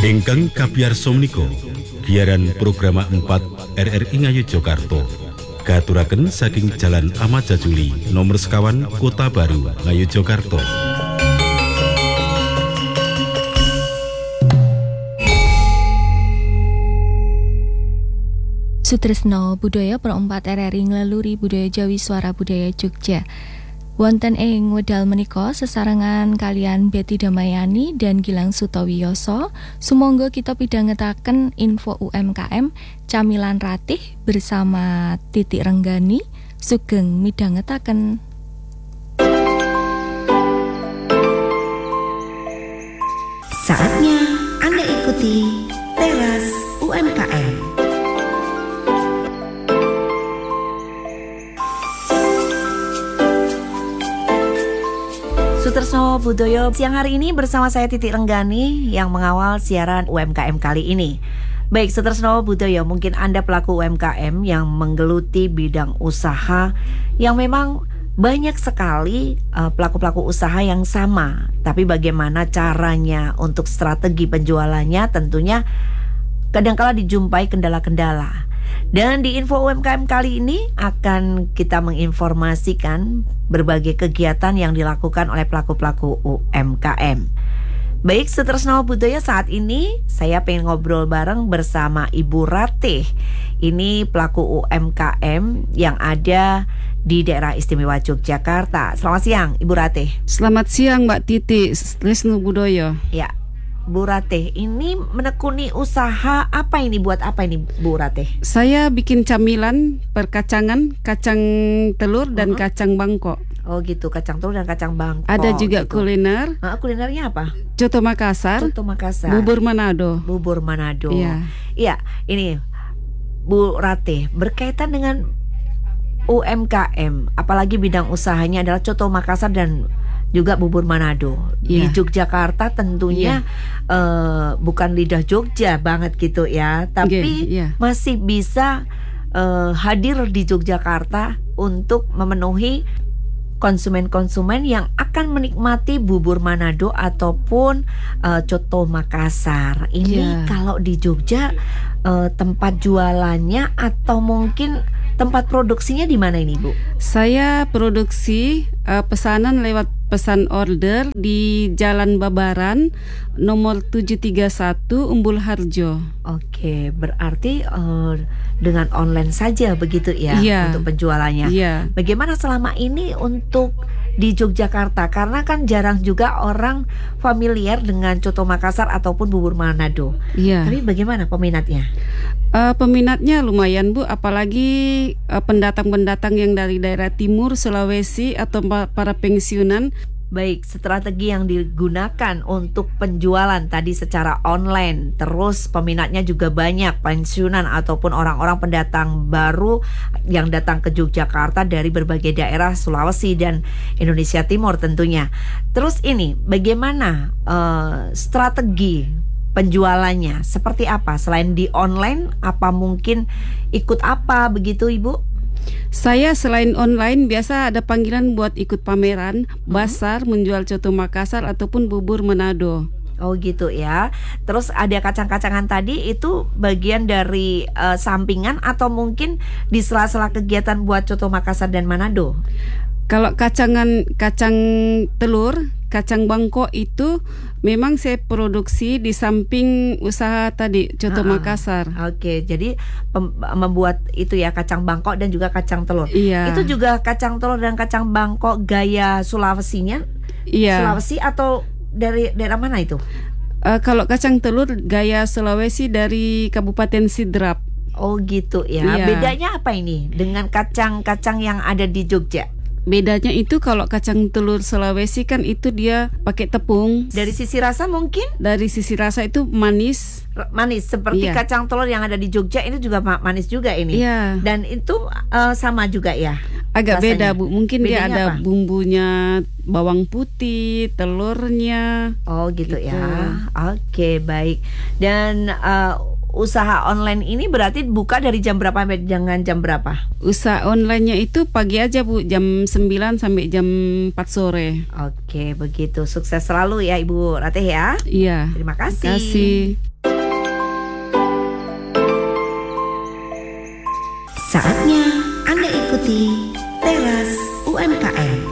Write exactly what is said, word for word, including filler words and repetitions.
Ingkang kapiyarsa menika giaran program empat R R I Ngayogyakarta katuraken saking Jalan Ahmad Jajuli nomor sekawan Kota Baru Ngayogyakarta. Sutresno budaya Pro empat R R I nglaluri budaya Jawi Swara Budaya Jogja. Wonten ing wedal menika sesarengan kalian Betty Damayani dan Gilang Sutawiyoso, sumangga kita pidhangetaken info U M K M Camilan Ratih bersama Titik Renggani sugeng midhangetaken. Saatnya Anda ikuti Teras U M K M. Sutresno Budoyo, siang hari ini bersama saya Titik Renggani yang mengawal siaran U M K M kali ini. Baik, Sutresno Budoyo, mungkin Anda pelaku U M K M yang menggeluti bidang usaha yang memang banyak sekali uh, pelaku-pelaku usaha yang sama. Tapi bagaimana caranya untuk strategi penjualannya tentunya kadangkala dijumpai kendala-kendala. Dan di info U M K M kali ini akan kita menginformasikan berbagai kegiatan yang dilakukan oleh pelaku-pelaku U M K M. Baik, Sutresno Budoyo, saat ini saya pengen ngobrol bareng bersama Ibu Ratih. Ini pelaku U M K M yang ada di daerah istimewa Yogyakarta. Selamat siang, Ibu Ratih. Selamat siang, Mbak Titi. Sutresno Budoyo. Ya, Bu Ratih, ini menekuni usaha apa ini? Buat apa ini, Bu Ratih? Saya bikin camilan perkacangan, kacang telur dan uh-huh. kacang bangkok. Oh gitu, kacang telur dan kacang bangkok. Ada juga gitu. kuliner. Nah, kulinernya apa? Coto Makassar. Coto Makassar. Bubur Manado. Bubur Manado. Iya. Iya, ini Bu Ratih berkaitan dengan U M K M, apalagi bidang usahanya adalah Coto Makassar dan juga bubur Manado. Yeah. Di Yogyakarta tentunya yeah. uh, bukan lidah Jogja banget gitu ya, tapi yeah, yeah. masih bisa uh, hadir di Yogyakarta untuk memenuhi konsumen-konsumen yang akan menikmati bubur Manado ataupun uh, Coto Makassar. Ini yeah. kalau di Jogja uh, tempat jualannya atau mungkin tempat produksinya di mana ini, Bu? Saya produksi uh, pesanan lewat pesan order di Jalan Babaran nomor tujuh tiga satu Umbul Harjo. Oke, berarti uh, dengan online saja begitu ya yeah. untuk penjualannya. Yeah. Bagaimana selama ini untuk di Yogyakarta? Karena kan jarang juga orang familiar dengan Coto Makassar ataupun bubur Manado. Yeah. Tapi bagaimana peminatnya? Uh, peminatnya lumayan, Bu, apalagi uh, pendatang-pendatang yang dari daerah timur Sulawesi atau para pensiunan. Baik, strategi yang digunakan untuk penjualan tadi secara online, terus peminatnya juga banyak, pensiunan ataupun orang-orang pendatang baru yang datang ke Yogyakarta dari berbagai daerah Sulawesi dan Indonesia Timur tentunya. Terus ini bagaimana uh, strategi penjualannya? Seperti apa? Selain di online, apa mungkin ikut apa begitu, Ibu? Saya selain online biasa ada panggilan buat ikut pameran, basar, menjual Coto Makassar ataupun bubur Manado. Oh gitu ya. Terus ada kacang-kacangan tadi, itu bagian dari uh, sampingan atau mungkin di sela-sela kegiatan buat Coto Makassar dan Manado? Kalau kacangan kacang telur, kacang bangkok itu memang saya produksi di samping usaha tadi Coto uh-uh. Makassar. Oke, jadi pem- membuat itu ya kacang bangkok dan juga kacang telur. Iya. Itu juga kacang telur dan kacang bangkok gaya Sulawesinya? Iya. Sulawesi atau dari daerah mana itu? Uh, kalau kacang telur gaya Sulawesi dari Kabupaten Sidrap. Oh gitu ya. Iya. Bedanya apa ini dengan kacang-kacang yang ada di Jogja? Bedanya itu kalau kacang telur Sulawesi kan itu dia pakai tepung. Dari sisi rasa mungkin? Dari sisi rasa itu manis. Manis seperti iya. kacang telur yang ada di Jogja ini juga manis juga ini. Iya. Dan itu uh, sama juga ya? Agak rasanya. Beda, Bu. Mungkin Bedanya dia ada apa? bumbunya, bawang putih, telurnya. Oh gitu, gitu. ya. Oke, baik. Dan uh, usaha online ini berarti buka dari jam berapa sampai dengan jam berapa? Usaha onlinenya itu pagi aja, Bu, jam sembilan sampai jam empat sore. Oke, begitu. Sukses selalu ya Ibu Ratih ya. Iya. Terima kasih. Terima kasih. Saatnya Anda ikuti Teras U M K M.